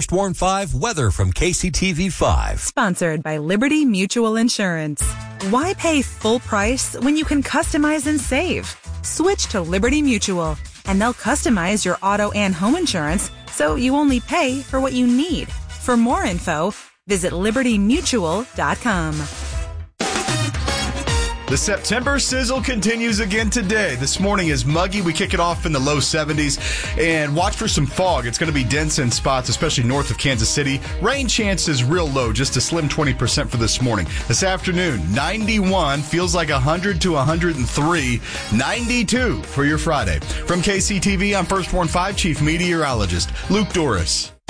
First Warn 5 weather from KCTV 5. Sponsored by Liberty Mutual Insurance. Why pay full price when you can customize and save? Switch to Liberty Mutual, and they'll customize your auto and home insurance so you only pay for what you need. For more info, visit libertymutual.com. The September sizzle continues again today. This morning is muggy. We kick it off in the low 70s. And watch for some fog. It's going to be dense in spots, especially north of Kansas City. Rain chances real low, just a slim 20% for this morning. This afternoon, 91. Feels like 100 to 103. 92 for your Friday. From KCTV, I'm First Warn 5 Chief Meteorologist Luke Doris.